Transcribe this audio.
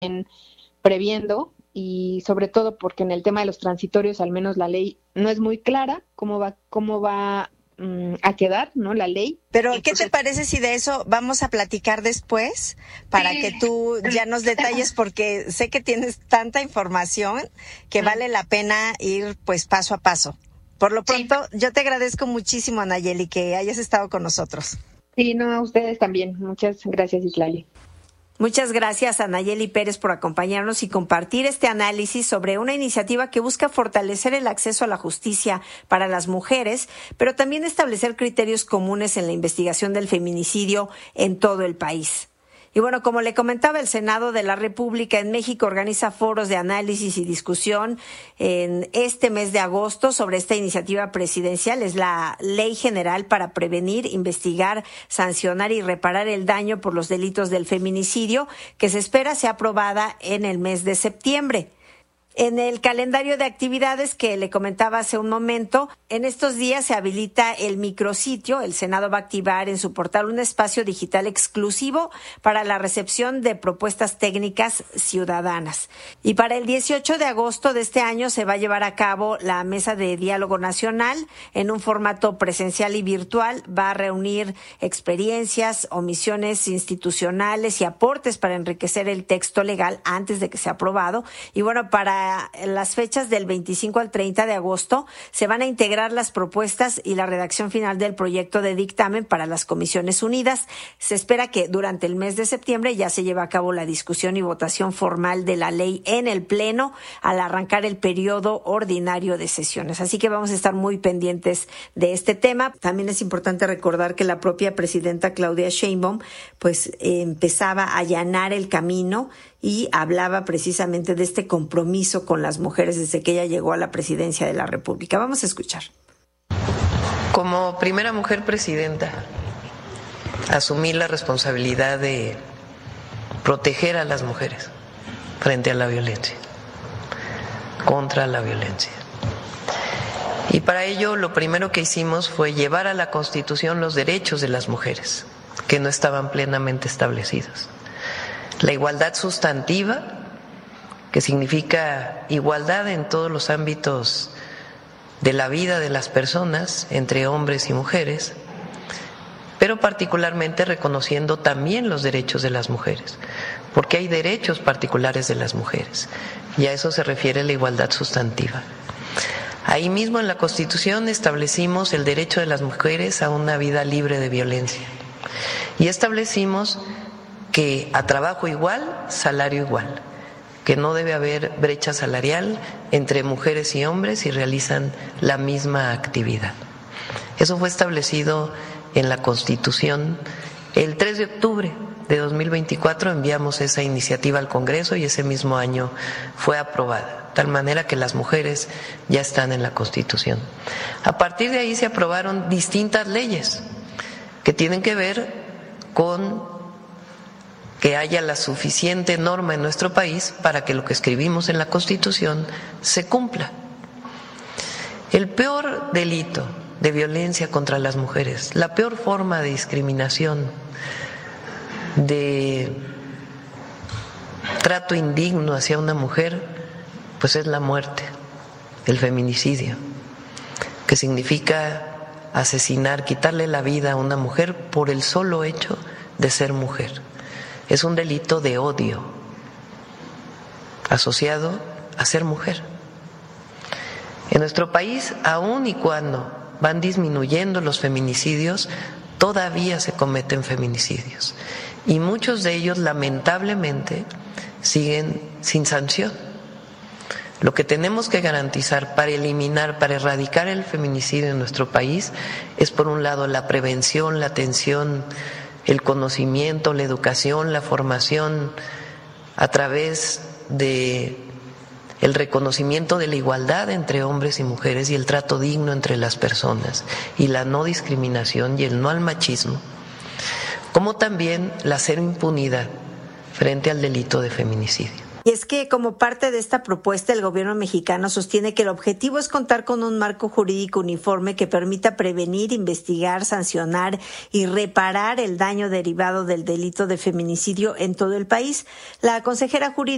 previendo, y sobre todo porque en el tema de los transitorios, al menos la ley no es muy clara cómo va a quedar, ¿no? La ley. Pero, ¿qué te parece si de eso vamos a platicar después para que tú ya nos detalles? Porque sé que tienes tanta información que vale la pena ir pues paso a paso. Por lo pronto, yo te agradezco muchísimo, Anayeli, que hayas estado con nosotros. Sí, no, a ustedes también. Muchas gracias, Islali. Muchas gracias a Nayeli Pérez por acompañarnos y compartir este análisis sobre una iniciativa que busca fortalecer el acceso a la justicia para las mujeres, pero también establecer criterios comunes en la investigación del feminicidio en todo el país. Y bueno, como le comentaba, el Senado de la República en México organiza foros de análisis y discusión en este mes de agosto sobre esta iniciativa presidencial. Es la Ley General para prevenir, investigar, sancionar y reparar el daño por los delitos del feminicidio, que se espera sea aprobada en el mes de septiembre. En el calendario de actividades que le comentaba hace un momento, en estos días se habilita el micrositio. El Senado va a activar en su portal un espacio digital exclusivo para la recepción de propuestas técnicas ciudadanas. Y para el 18 de agosto de este año se va a llevar a cabo la Mesa de Diálogo Nacional en un formato presencial y virtual. Va a reunir experiencias, omisiones institucionales y aportes para enriquecer el texto legal antes de que sea aprobado. Y bueno, para las fechas del 25 al 30 de agosto se van a integrar las propuestas y la redacción final del proyecto de dictamen para las Comisiones Unidas. Se espera que durante el mes de septiembre ya se lleve a cabo la discusión y votación formal de la ley en el Pleno al arrancar el periodo ordinario de sesiones. Así que vamos a estar muy pendientes de este tema. También es importante recordar que la propia presidenta Claudia Sheinbaum pues empezaba a allanar el camino y hablaba precisamente de este compromiso con las mujeres desde que ella llegó a la presidencia de la República. Vamos a escuchar. Como primera mujer presidenta, asumí la responsabilidad de proteger a las mujeres frente a la violencia, contra la violencia. Y para ello lo primero que hicimos fue llevar a la Constitución los derechos de las mujeres, que no estaban plenamente establecidos. La igualdad sustantiva, que significa igualdad en todos los ámbitos de la vida de las personas, entre hombres y mujeres, pero particularmente reconociendo también los derechos de las mujeres, porque hay derechos particulares de las mujeres, y a eso se refiere la igualdad sustantiva. Ahí mismo en la Constitución establecimos el derecho de las mujeres a una vida libre de violencia, y establecimos que a trabajo igual, salario igual, que no debe haber brecha salarial entre mujeres y hombres si realizan la misma actividad. Eso fue establecido en la Constitución. El 3 de octubre de 2024 enviamos esa iniciativa al Congreso y ese mismo año fue aprobada, de tal manera que las mujeres ya están en la Constitución. A partir de ahí se aprobaron distintas leyes que tienen que ver con que haya la suficiente norma en nuestro país para que lo que escribimos en la Constitución se cumpla. El peor delito de violencia contra las mujeres, la peor forma de discriminación, de trato indigno hacia una mujer, pues es la muerte, el feminicidio, que significa asesinar, quitarle la vida a una mujer por el solo hecho de ser mujer. Es un delito de odio asociado a ser mujer. En nuestro país, aun y cuando van disminuyendo los feminicidios, todavía se cometen feminicidios. Y muchos de ellos, lamentablemente, siguen sin sanción. Lo que tenemos que garantizar para eliminar, para erradicar el feminicidio en nuestro país es, por un lado, la prevención, la atención, el conocimiento, la educación, la formación a través de el reconocimiento de la igualdad entre hombres y mujeres y el trato digno entre las personas y la no discriminación y el no al machismo, como también la cero impunidad frente al delito de feminicidio. Y es que como parte de esta propuesta, el gobierno mexicano sostiene que el objetivo es contar con un marco jurídico uniforme que permita prevenir, investigar, sancionar y reparar el daño derivado del delito de feminicidio en todo el país. La consejera jurídica